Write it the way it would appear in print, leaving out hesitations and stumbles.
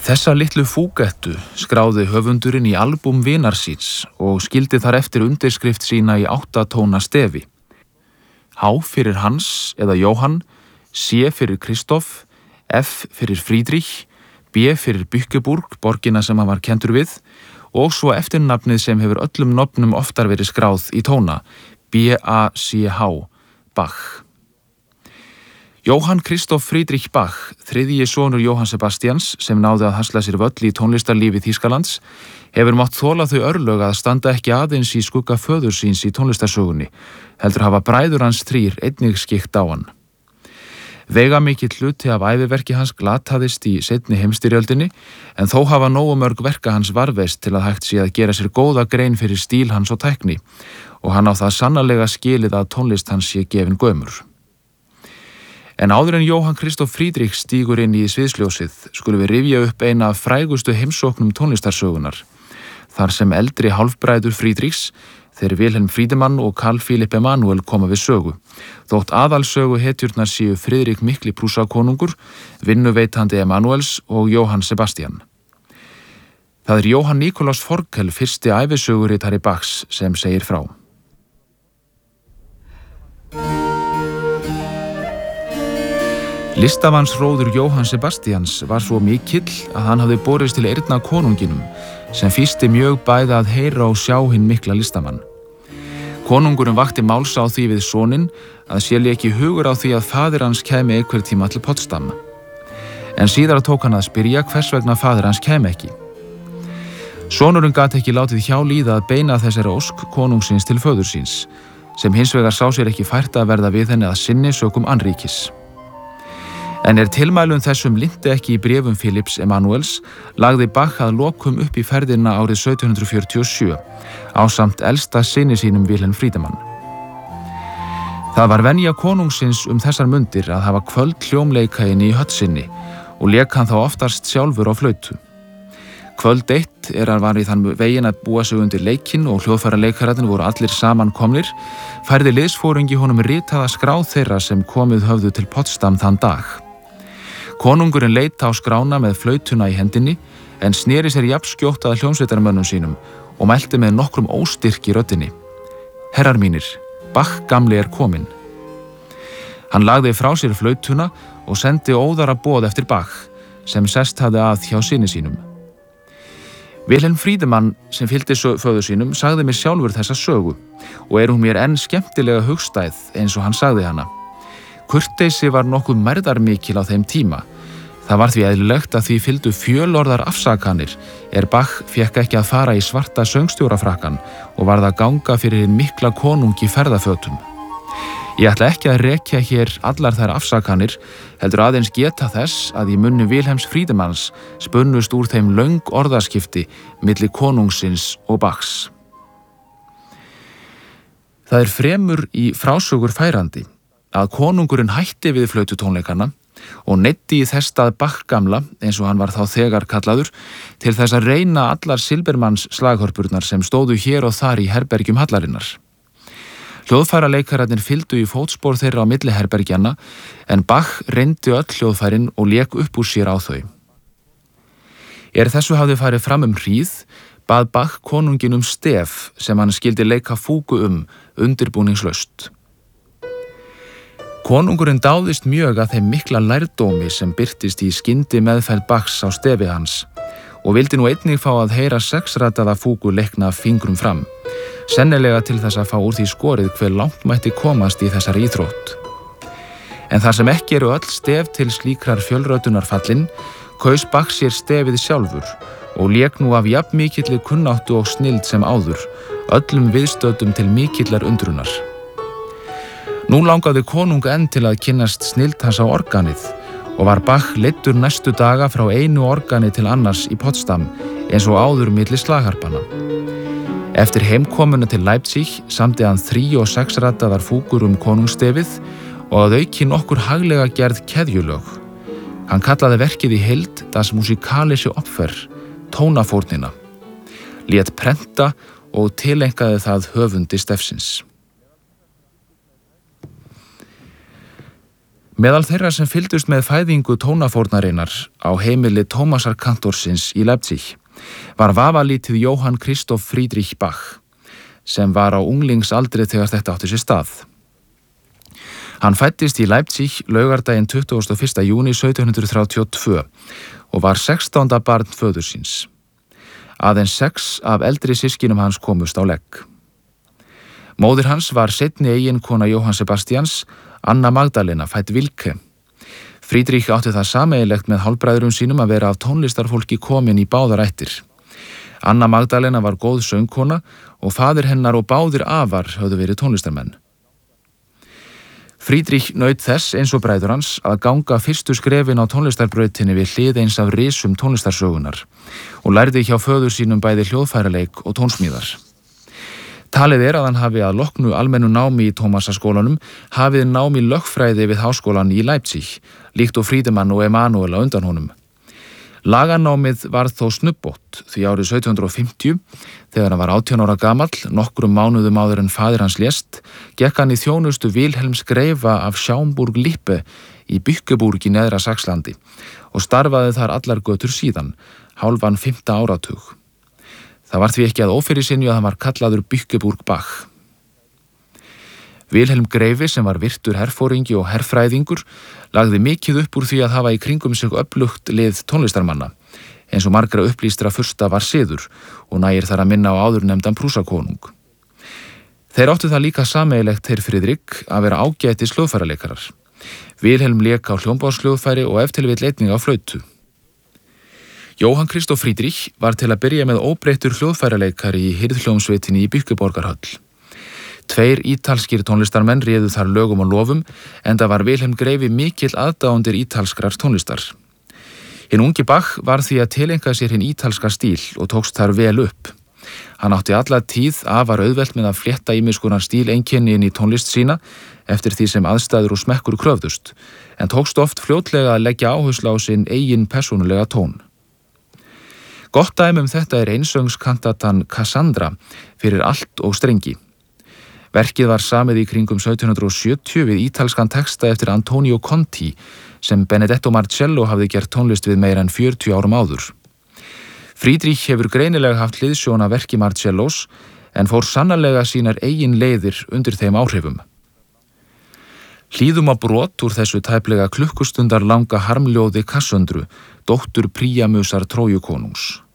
Þessa litlu fúgettu skráði höfundurinn í albúm vinar síns og skildi þar eftir undirskrift sína í 8 tóna stefi. H fyrir Hans eða Jóhann, C fyrir Kristoff, F fyrir Friedrich, B fyrir Bückeburg, borgina sem hann var kenndur við, og svo eftirnafnið sem hefur öllum nöfnum oftar verið skráð í tóna, B-A-C-H, Bach. Jóhann Christoph Friedrich Bach, þriðji sonur Jóhann Sebastians sem náði að hasla sér völl í tónlistarlífi Þýskalands, hefur mátt þola þau örlög að standa ekki aðeins í skugga föður síns í tónlistarsögunni, heldur hafa bræður hans 3 einnig skikkt á hann. Veigamikill hluti af æviverki hans glataðist í seinni heimsstyrjöldinni, en þó hafa nógu mörg verka hans varðveist til að hægt sé að gera sér góða grein fyrir stíl hans og tækni, og hann á það sannarlega skilið að tónlist hans sé gefin gaumur. En áður en Jóhann Christoph Friedrich stígur inn í sviðsljósið, skulum við rifja upp eina af frægustu heimsóknum tónlistarsögunar, þar sem eldri hálfbræður Friedrichs, þeir Wilhelm Friedemann og Carl Philipp Emanuel koma við sögu, þótt aðalsögu hetjurnar séu Friðrik mikli Prússakonungur, vinnuveitandi Emanuels og Jóhann Sebastian. Það er Jóhann Nikolaus Forkel, fyrsti ævisöguritari Bachs, sem segir frá. Listamannsróður Jóhann Sebastians var svo mikill að hann hafði borist til eyrna konunginum, sem fýsti mjög bæði að heyra og sjá hinn mikla listamann. Konungurinn vakti máls á því við soninn að sé ekki hugur á því að faðir hans kæmi einhver tíma til Potsdam. En síðar tók hann að spyrja hvers vegna faðir hans kæmi ekki. Sonurinn gat ekki látið hjá líða að beina þessari ósk konungsins til föður síns, sem hins vegar sá sér ekki fært að verða við henni að sinni sökum annríkis. En tilmælum þessum linnti ekki í bréfum Philipps Emanuels, lagði Bach að lokum upp í ferðina árið 1747, ásamt elsta syni sínum Wilhelm Friedemann. Það var venja konungsins þessar mundir að hafa kvöld hljómleika inni í hött sinni og lék hann þá oftast sjálfur á flautu. Kvöld 1 hann var í þann veginn að búa sig undir leikinn og hljóðfæraleikaratnir voru allir saman komnir, færði liðsforingi honum ritaða skrá þeirra sem komið höfðu til Potsdam þann dag. Konungurinn leit á skrána með flautuna í hendinni, en sneri sér jafnskjótt að hljómsveitarmönnum sínum og mælti með nokkrum óstyrk í röddinni. Herrar mínir, Bach gamli er kominn. Hann lagði frá sér flautuna og sendi óðara boð eftir Bach, sem sest hafði að hjá syni sínum. Wilhelm Friedemann, sem fylgdi föður sínum, sagði mér sjálfur þessa sögu og hún mér enn skemmtilega hugstæð eins og hann sagði hana. Kurteisi var nokkuð mærðarmikil á þeim tíma. Það var því eðlilegt að því fylgdu fjölorðar afsakanir Bach fékk ekki að fara í svarta söngstjórafrakkan og varð að ganga fyrir hinn mikla konungi ferðafötum. Ég ætla ekki að rekja hér allar þær afsakanir, heldur aðeins geta þess að í munni Wilhelms Friedemanns spunnust úr þeim löng orðaskipti milli konungsins og Bachs. Það fremur í frásögur færandi að konungurinn hætti við flaututónleikana og neyddi í þess stað Bach gamla, eins og hann var þá þegar kallaður, til þess að reyna allar Silbermanns slaghörpurnar sem stóðu hér og þar í herbergjum hallarinnar. Hljóðfæraleikaratnir fylgdu í fótspor þeirra á milli herbergjanna, en Bach reyndi öll hljóðfærin og lék upp úr sér á þau. Þessu hafði farið fram hríð, bað Bach konungin stef sem hann skildi leika fúgu undirbúningslaust. Konungurinn dáðist mjög að þeim mikla lærdómi sem birtist í skyndi meðferð Bachs á stefi hans og vildi nú einnig fá að heyra 6-rataða fúgu leikna fingrum fram, sennilega til þess að fá úr því skorið hve langt mætti komast í þessari íþrótt. En þar sem ekki eru öll stef til slíkrar fjölrötunar fallin, kaus Bach sér stefið sjálfur og lék nú af jafnmikilli kunnáttu og snilld sem áður, öllum viðstöddum til mikillar undrunar. Nú langaði konung enn til að kynnast snilld hans á organið og var Bach leiddur næstu daga frá einu organi til annars í Potsdam eins og áður milli slagharpanna. Eftir heimkomuna til Leipzig samdi hann 3- og 6-rataðar fúgur konungsstefið og að auki nokkur haglega gerð keðjulög. Hann kallaði verkið í heild Das musikalische Opfer, tónafórnina, lét prenta og tileinkaði það höfundi stefsins. Meðal þeirra sem fylgdust með fæðingu tónafórnarinnar á heimili Tómasar kantorsins í Leipzig var vafalítið Johann Christoph Friedrich Bach, sem var á unglingsaldri þegar þetta átti sér stað. Hann fæddist í Leipzig laugardaginn 21. júní 1732 og var 16. barn föður síns. Aðeins 6 af eldri systkinum hans komust á legg. Móðir hans var seinni eiginkona Jóhann Sebastians, Anna Magdalena, fædd Wilke. Friedrich átti það sameiginlegt með hálfbræðrum sínum að vera af tónlistarfólki komin í báðar ættir. Anna Magdalena var góð söngkona og faðir hennar og báðir afar höfðu verið tónlistarmenn. Friedrich naut þess eins og bræður hans að ganga fyrstu skrefin á tónlistarbrautinni við hlið eins af risum tónlistarsögunar og lærði hjá föður sínum bæði hljóðfæraleik og tónsmíðar. Talið að hann hafi að loknu almennu námi í Tómasaskólanum hafið námi lögfræði við háskólan í Leipzig, líkt og Friedemann og Emanuel á undan honum. Laganámið var þó snubbótt því árið 1750, þegar hann var 18 ára gamall, nokkrum mánuðum áður en faðir hans lést, gekk hann í þjónustu Vilhelms greifa af Schaumburg-Lippe í Bykkeburg í neðra Sakslandi og starfaði þar allar götur síðan, hálfan 5. áratug. Það var því ekki að ófyrirsinju að hann var kallaður Bykkeburg Bach. Vilhelm greifi, sem var virtur herforingi og herfræðingur, lagði mikið upp úr því að hafa í kringum sig öflugt lið tónlistarmanna, eins og margra upplýstra fursta var siður og nægir þar að minna á áðurnefndan Prúsakonung. Þeir áttu það líka sameiginlegt þeir Friðrik að vera ágætis hljóðfæraleikarar. Vilhelm lék á hljómborðshljóðfæri og ef til vill einnig á flautu. Johann Christoph Friedrich var til að byrja með óbreyttur hljóðfæraleikari í hirðhljómsveitinni í Bykkeborgarhöll. 2 ítalskir tónlistarmenn réðu þar lögum og lofum, enda var Vilhelm greifi mikill aðdáendur ítalskrar tónlistar. Hinn ungi Bach var því að tileinka sér hinn ítalska stíl og tókst þar vel upp. Hann átti alla tíð afar auðvelt með að flétta ýmiskonar stíleinkenni inn í tónlist sína eftir því sem aðstæður og smekkur kröfðust, en tókst oft fljótlega að leggja áherslu á sinn eigin persónulega tón. Gott dæmi þetta einsöngskantatan Cassandra fyrir alt og strengi. Verkið var samið í kringum 1770 við ítalskan texta eftir Antonio Conti sem Benedetto Marcello hafði gert tónlist við meira en 40 árum áður. Friedrich hefur greinilega haft hliðsjón af verki Marcellos en fór sannarlega sínar eigin leiðir undir þeim áhrifum. Hlýðum á brot úr þessu tæplega klukkustundar langa harmljóði Kassandru, dóttur Príamusar Trójukonungs.